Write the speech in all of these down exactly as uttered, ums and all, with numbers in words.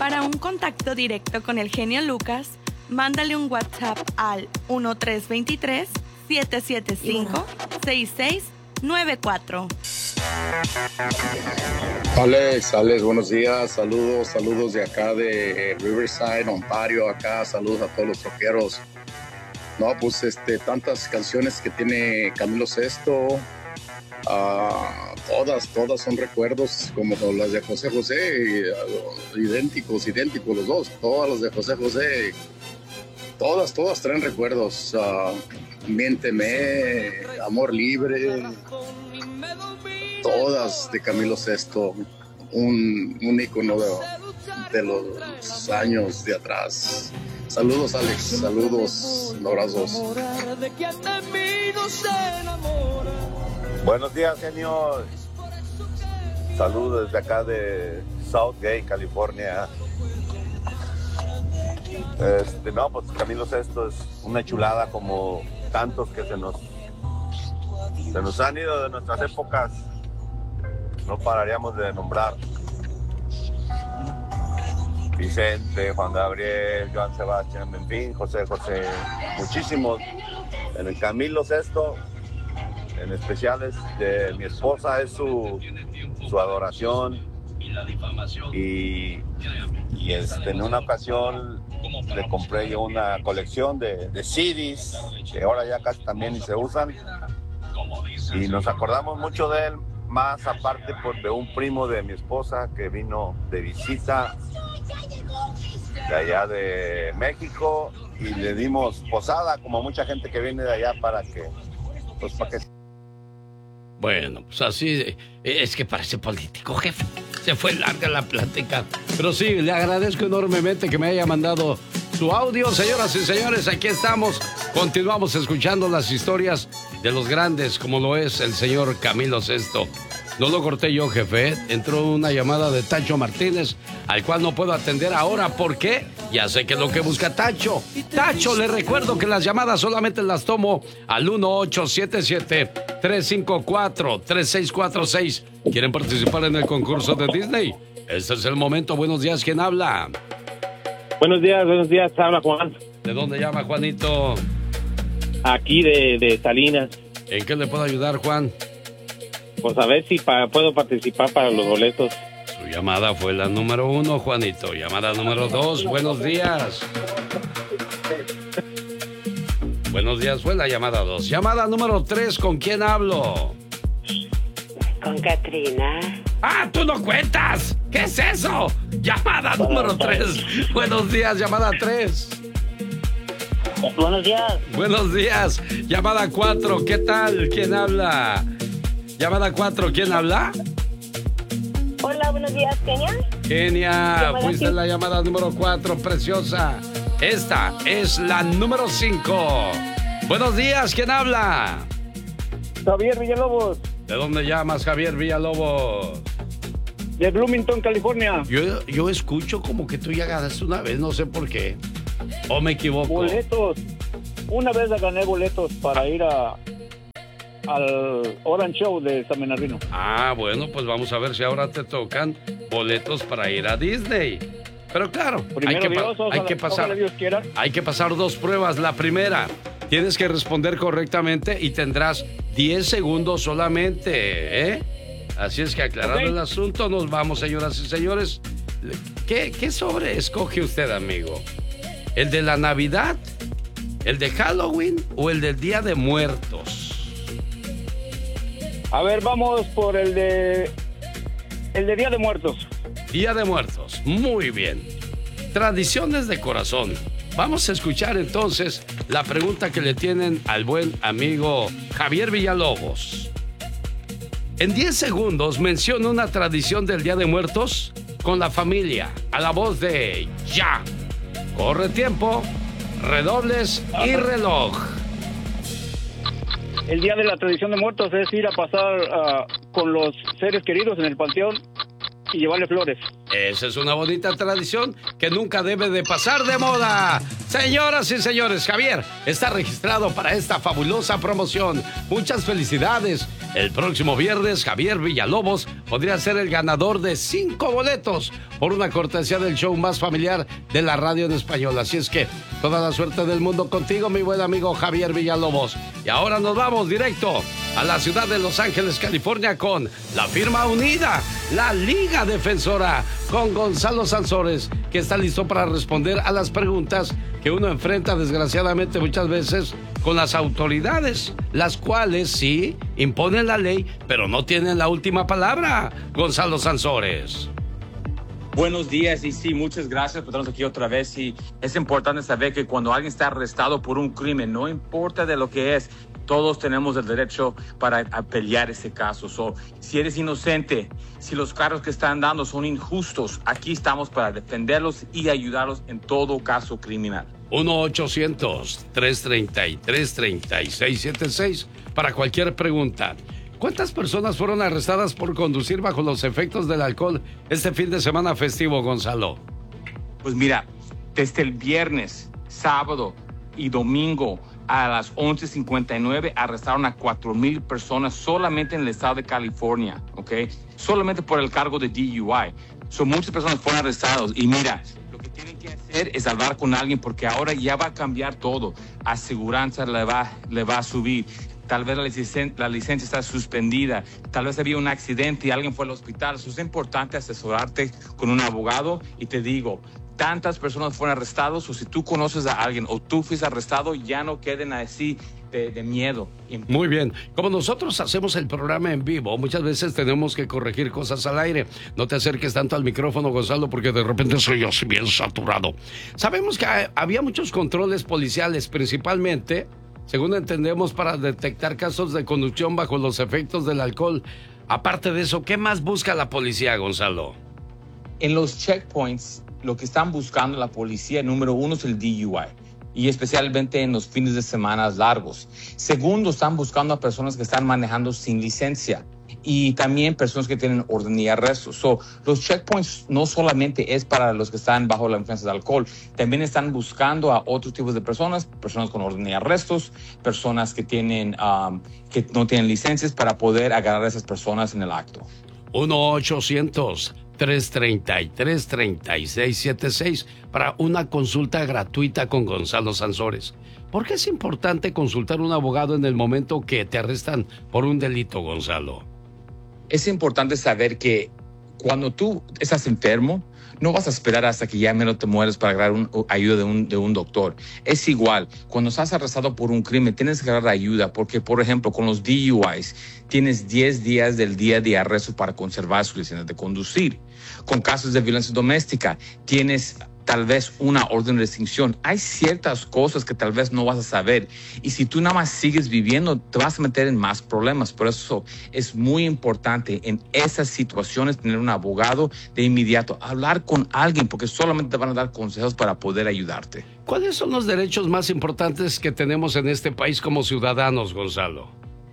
Para un contacto directo con el genio Lucas, mándale un WhatsApp al uno tres dos tres, siete siete cinco, seis seis nueve cuatro. Alex, Alex, buenos días, saludos, saludos de acá de Riverside, Ontario, acá, saludos a todos los troqueros. No, pues este, tantas canciones que tiene Camilo Sesto, uh, todas, todas son recuerdos como las de José José, uh, idénticos, idénticos los dos, todas las de José José, todas, todas traen recuerdos, uh, Miénteme, Amor Libre, todas de Camilo Sesto, un, un ícono de, de los años de atrás. Saludos, Alex, saludos, abrazos. Buenos días, genio. Saludos desde acá de Southgate, California. Este, no, pues Camilo Sesto es una chulada como tantos que se nos se nos han ido de nuestras épocas. No pararíamos de nombrar. Vicente, Juan Gabriel, Joan Sebastián, en fin, José José, muchísimos. En el Camilo Sesto, en especial es de mi esposa, es su, su adoración. Y, y este, en una ocasión le compré yo una colección de, de C Ds, que ahora ya casi también ni se usan. Y nos acordamos mucho de él, más aparte por de un primo de mi esposa que vino de visita de allá de México y le dimos posada como mucha gente que viene de allá para que pues para que Bueno, pues así es que parece político, jefe. Se fue larga la plática. Pero sí, le agradezco enormemente que me haya mandado su audio. Señoras y señores, aquí estamos. Continuamos escuchando las historias de los grandes, como lo es el señor Camilo Sesto. No lo corté yo, jefe. Entró una llamada de Tacho Martínez, al cual no puedo atender ahora. ¿Por qué? Ya sé que es lo que busca Tacho. Tacho, le recuerdo que las llamadas solamente las tomo al uno ocho siete siete, tres cinco cuatro, tres seis cuatro seis. ¿Quieren participar en el concurso de Disney? Este es el momento. Buenos días, ¿quién habla? Buenos días, buenos días, habla Juan. ¿De dónde llama, Juanito? Aquí de, de Salinas. ¿En qué le puedo ayudar, Juan? Pues a ver si pa- puedo participar para los boletos. Su llamada fue la número uno, Juanito. Llamada número dos, buenos días. Buenos días, fue la llamada dos. Llamada número tres, ¿con quién hablo? Con Katrina. ¡Ah, tú no cuentas! ¿Qué es eso? Llamada número tres. Buenos días, llamada tres. Buenos días. Buenos días. Llamada cuatro, ¿qué tal? ¿Quién habla? Llamada cuatro, ¿quién habla? Hola, buenos días, Kenia. Kenia, fuiste la llamada número cuatro, preciosa. Esta es la número cinco. Buenos días, ¿quién habla? Javier Villalobos. ¿De dónde llamas, Javier Villalobos? De Bloomington, California. Yo, yo escucho como que tú ya ganaste una vez, no sé por qué. ¿O me equivoco? Boletos. Una vez gané boletos para ir a al Orange Show de San Bernardino. Ah, bueno, pues vamos a ver si ahora te tocan boletos para ir a Disney. Pero claro, hay que, Dios, ojalá, hay que pasar Dios quiera. Hay que pasar dos pruebas. La primera, tienes que responder correctamente y tendrás diez segundos solamente, ¿eh? Así es que aclarado okay. El asunto, nos vamos, señoras y señores. ¿Qué, qué sobre escoge usted, amigo? ¿El de la Navidad, el de Halloween o el del Día de Muertos? A ver, vamos por el de el de Día de Muertos. Día de Muertos, muy bien. Tradiciones de corazón. Vamos a escuchar entonces la pregunta que le tienen al buen amigo Javier Villalobos. En diez segundos menciona una tradición del Día de Muertos con la familia, a la voz de ya. Corre tiempo, redobles y reloj. El día de la tradición de muertos es ir a pasar uh, con los seres queridos en el panteón y llevarle flores. Esa es una bonita tradición que nunca debe de pasar de moda. Señoras y señores, Javier está registrado para esta fabulosa promoción. Muchas felicidades. El próximo viernes, Javier Villalobos podría ser el ganador de cinco boletos por una cortesía del show más familiar de la radio en español. Así es que toda la suerte del mundo contigo, mi buen amigo Javier Villalobos. Y ahora nos vamos directo a la ciudad de Los Ángeles, California, con la firma unida, la Liga Defensora, con Gonzalo Sansores, que está listo para responder a las preguntas que uno enfrenta desgraciadamente muchas veces con las autoridades, las cuales sí imponen la ley, pero no tienen la última palabra. Gonzalo Sansores. Buenos días y sí, muchas gracias por estarnos aquí otra vez. Y es importante saber que cuando alguien está arrestado por un crimen, no importa de lo que es, todos tenemos el derecho para pelear ese caso. So, si eres inocente, si los cargos que están dando son injustos, aquí estamos para defenderlos y ayudarlos en todo caso criminal. uno ochocientos, tres treinta y tres, treinta y seis setenta y seis para cualquier pregunta. ¿Cuántas personas fueron arrestadas por conducir bajo los efectos del alcohol este fin de semana festivo, Gonzalo? Pues mira, desde el viernes, sábado y domingo a las once cincuenta y nueve arrestaron a cuatro mil personas solamente en el estado de California, ¿ok? Solamente por el cargo de D U I. So, muchas personas fueron arrestadas y mira, lo que tienen que hacer es hablar con alguien porque ahora ya va a cambiar todo. Aseguranza le va, le va a subir. Tal vez la licencia, la licencia está suspendida, tal vez había un accidente y alguien fue al hospital. Eso es importante, asesorarte con un abogado. Y te digo, tantas personas fueron arrestadas, o si tú conoces a alguien o tú fuiste arrestado, ya no queden así de, de miedo. Muy bien, como nosotros hacemos el programa en vivo, muchas veces tenemos que corregir cosas al aire. No te acerques tanto al micrófono, Gonzalo, porque de repente soy yo bien saturado. Sabemos que había muchos controles policiales, principalmente, según entendemos, para detectar casos de conducción bajo los efectos del alcohol. Aparte de eso, ¿qué más busca la policía, Gonzalo? En los checkpoints, lo que están buscando la policía, número uno, es el D U I. Y especialmente en los fines de semana largos. Segundo, están buscando a personas que están manejando sin licencia. Y también personas que tienen orden y arresto. So, los checkpoints no solamente es para los que están bajo la influencia del alcohol, también están buscando a otros tipos de personas, personas con orden y arrestos, personas que tienen um, que no tienen licencias, para poder agarrar a esas personas en el acto. uno ochocientos, tres treinta y tres, treinta y seis setenta y seis para una consulta gratuita con Gonzalo Sansores. ¿Por qué es importante consultar a un abogado en el momento que te arrestan por un delito, Gonzalo? Es importante saber que cuando tú estás enfermo, no vas a esperar hasta que ya menos te mueres para agarrar un, ayuda de un, de un doctor. Es igual, cuando estás arrestado por un crimen, tienes que agarrar ayuda, porque, por ejemplo, con los D U Is, tienes diez días del día de arresto para conservar su licencia de conducir. Con casos de violencia doméstica, tienes tal vez una orden de restricción. Hay ciertas cosas que tal vez no vas a saber. Y si tú nada más sigues viviendo, te vas a meter en más problemas. Por eso es muy importante en esas situaciones tener un abogado de inmediato. Hablar con alguien, porque solamente te van a dar consejos para poder ayudarte. ¿Cuáles son los derechos más importantes que tenemos en este país como ciudadanos, Gonzalo?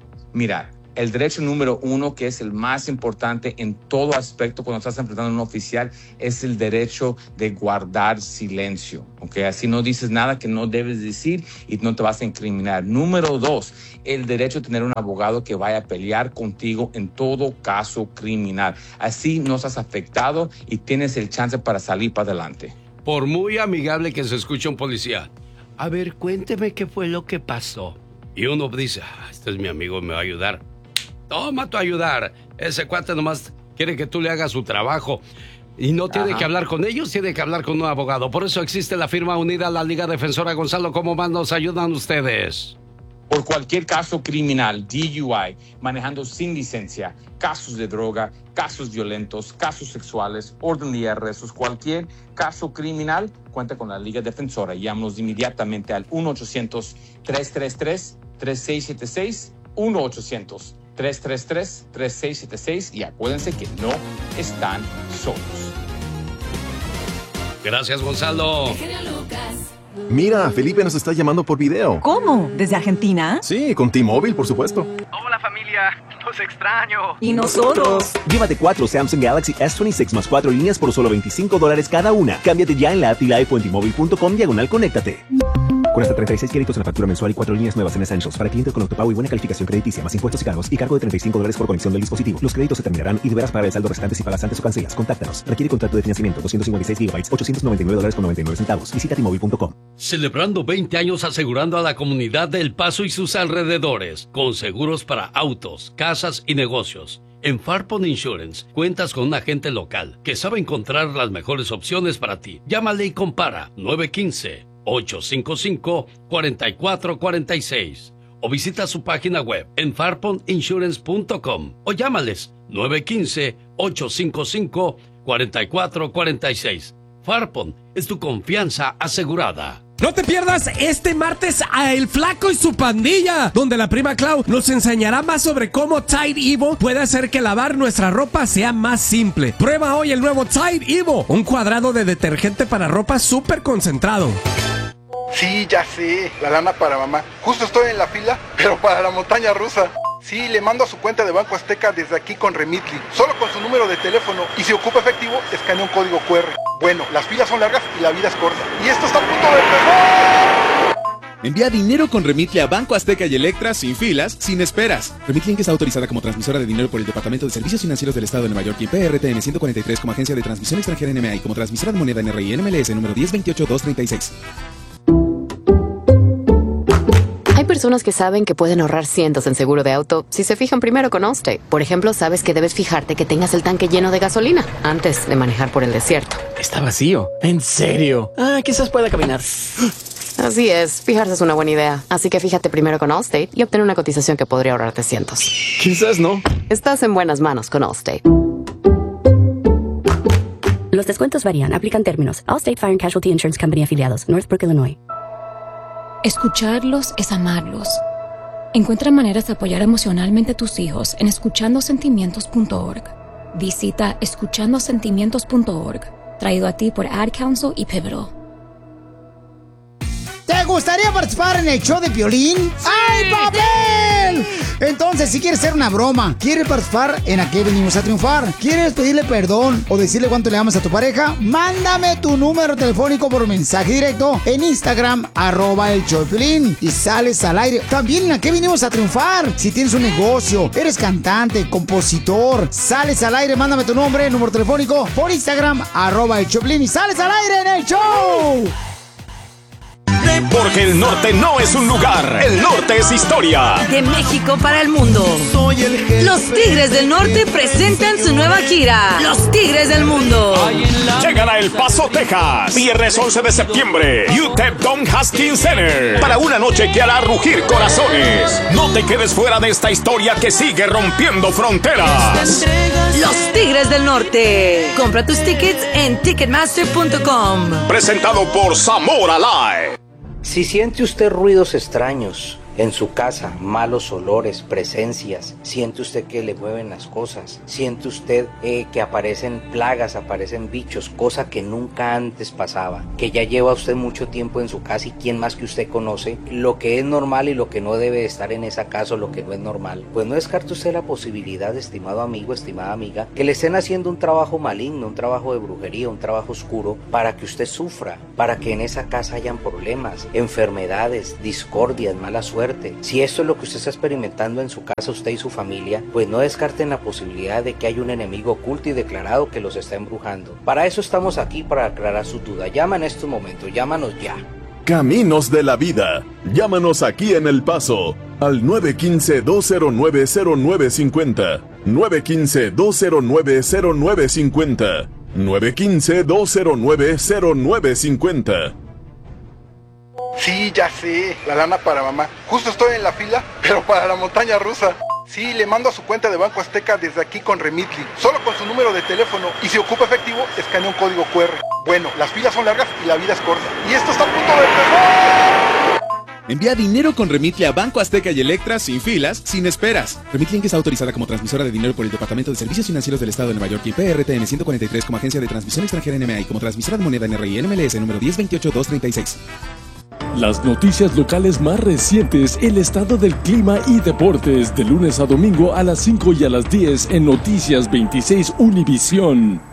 Mira, el derecho número uno, que es el más importante en todo aspecto cuando estás enfrentando a un oficial, es el derecho de guardar silencio. ¿Okay? Así no dices nada que no debes decir y no te vas a incriminar. Número dos, el derecho de tener un abogado que vaya a pelear contigo en todo caso criminal. Así no estás afectado y tienes el chance para salir para adelante. Por muy amigable que se escuche un policía, a ver, cuénteme qué fue lo que pasó. Y uno dice, ah, este es mi amigo, me va a ayudar. Toma tu ayudar. Ese cuate nomás quiere que tú le hagas su trabajo. Y no tiene Ajá. que hablar con ellos, tiene que hablar con un abogado. Por eso existe la firma unida, la Liga Defensora. Gonzalo, ¿cómo más nos ayudan ustedes? Por cualquier caso criminal, D U I, manejando sin licencia, casos de droga, casos violentos, casos sexuales, orden de arrestos, cualquier caso criminal, cuenta con la Liga Defensora. Llámanos inmediatamente al uno ochocientos, tres tres tres, tres seis siete seis, uno ochocientos, tres tres tres, tres seis siete seis, y acuérdense que no están solos. Gracias, Gonzalo. Mira, Felipe nos está llamando por video. ¿Cómo? ¿Desde Argentina? Sí, con T-Mobile, por supuesto. Hola, familia. Los extraño. ¿Y nosotros? Llévate cuatro Samsung Galaxy S veintiséis más cuatro líneas por solo veinticinco dólares cada una. Cámbiate ya en la app T-Life o en T-Mobile punto com diagonal conéctate. Con hasta treinta y seis créditos en la factura mensual y cuatro líneas nuevas en Essentials para clientes con autopago y buena calificación crediticia, más impuestos y cargos y cargo de treinta y cinco dólares por conexión del dispositivo. Los créditos se terminarán y deberás pagar el saldo restante si pagas antes o cancelas. Contáctanos. Requiere contrato de financiamiento doscientos cincuenta y seis gigabytes, ochocientos noventa y nueve dólares con noventa y nueve centavos. Visita T Mobile punto com. Celebrando veinte años asegurando a la comunidad de El Paso y sus alrededores con seguros para autos, casas y negocios. En Farpon Insurance cuentas con un agente local que sabe encontrar las mejores opciones para ti. Llámale y compara nueve uno cinco, ocho cinco cinco, cuatro cuatro cuatro seis o visita su página web en farpon insurance punto com o llámales nueve uno cinco, ocho cinco cinco, cuatro cuatro cuatro seis. Farpon es tu confianza asegurada. No te pierdas este martes a El Flaco y su pandilla, donde la prima Clau nos enseñará más sobre cómo Tide Evo puede hacer que lavar nuestra ropa sea más simple. Prueba hoy el nuevo Tide Evo, un cuadrado de detergente para ropa súper concentrado. Sí, ya sé, la lana para mamá. Justo estoy en la fila, pero para la montaña rusa. Sí, le mando a su cuenta de Banco Azteca desde aquí con Remitly, solo con su número de teléfono, y si ocupa efectivo, escanea un código cu erre. Bueno, las filas son largas y la vida es corta. ¡Y esto está a punto de empezar! Envía dinero con Remitly a Banco Azteca y Electra sin filas, sin esperas. Remitly está autorizada como transmisora de dinero por el Departamento de Servicios Financieros del Estado de Nueva York y P R T N ciento cuarenta y tres como agencia de transmisión extranjera N M A y como transmisora de moneda N R I N M L S número diez veintiocho dos treinta y seis. Hay personas que saben que pueden ahorrar cientos en seguro de auto si se fijan primero con Allstate. Por ejemplo, sabes que debes fijarte que tengas el tanque lleno de gasolina antes de manejar por el desierto. Está vacío. ¿En serio? Ah, quizás pueda caminar. Así es, fijarse es una buena idea. Así que fíjate primero con Allstate y obtén una cotización que podría ahorrarte cientos. Quizás no. Estás en buenas manos con Allstate. Los descuentos varían. Aplican términos. Allstate Fire and Casualty Insurance Company afiliados. Northbrook, Illinois. Escucharlos es amarlos. Encuentra maneras de apoyar emocionalmente a tus hijos en escuchando sentimientos punto org. Visita escuchando sentimientos punto org. Traído a ti por Ad Council y Pivotal. ¿Te gustaría participar en el show de Piolín? ¡Sí! ¡Ay, papel! Entonces, si quieres hacer una broma, quieres participar en ¿A qué venimos a triunfar? ¿Quieres pedirle perdón o decirle cuánto le amas a tu pareja? Mándame tu número telefónico por mensaje directo en Instagram, arroba el show de Piolín, y sales al aire. También en ¿A qué venimos a triunfar? Si tienes un negocio, eres cantante, compositor, sales al aire, mándame tu nombre, número telefónico por Instagram, arroba el show de Piolín, y sales al aire en el show. Porque el norte no es un lugar, el norte es historia. De México para el mundo. Soy el jefe. Los Tigres del Norte presentan su nueva gira. Los Tigres del Mundo. Llegan a El Paso, Texas. Viernes once de septiembre. U T E P Don Haskins Center. Para una noche que hará rugir corazones. No te quedes fuera de esta historia que sigue rompiendo fronteras. Los Tigres del Norte. Compra tus tickets en ticketmaster punto com. Presentado por Zamora Live. Si siente usted ruidos extraños en su casa, malos olores, presencias, siente usted que le mueven las cosas, siente usted eh, que aparecen plagas, aparecen bichos, cosa que nunca antes pasaba, que ya lleva usted mucho tiempo en su casa y quién más que usted conoce lo que es normal y lo que no debe estar en esa casa o lo que no es normal, pues no descarte usted la posibilidad, estimado amigo, estimada amiga, que le estén haciendo un trabajo maligno, un trabajo de brujería, un trabajo oscuro para que usted sufra, para que en esa casa hayan problemas, enfermedades, discordias, mala suerte. Si esto es lo que usted está experimentando en su casa, usted y su familia, pues no descarten la posibilidad de que hay un enemigo oculto y declarado que los está embrujando. Para eso estamos aquí, para aclarar sus dudas. Llama en estos momentos, llámanos ya. Caminos de la Vida. Llámanos aquí en El Paso al nueve uno cinco, dos cero nueve, cero nueve cinco cero, nueve uno cinco, dos cero nueve, cero nueve cinco cero, nueve uno cinco, dos cero nueve, cero nueve cinco cero. Sí, ya sé, la lana para mamá. Justo estoy en la fila, pero para la montaña rusa. Sí, le mando a su cuenta de Banco Azteca desde aquí con Remitly, solo con su número de teléfono, y si ocupa efectivo, escanea un código cu erre. Bueno, las filas son largas y la vida es corta. ¡Y esto está a punto de empezar! Envía dinero con Remitly a Banco Azteca y Electra sin filas, sin esperas. Remitly está autorizada como transmisora de dinero por el Departamento de Servicios Financieros del Estado de Nueva York y P R T N ciento cuarenta y tres como agencia de transmisión extranjera N M A y como transmisora de moneda N R I N M L S número diez veintiocho dos treinta y seis. Las noticias locales más recientes, el estado del clima y deportes, de lunes a domingo a las cinco y a las diez en Noticias veintiséis Univisión.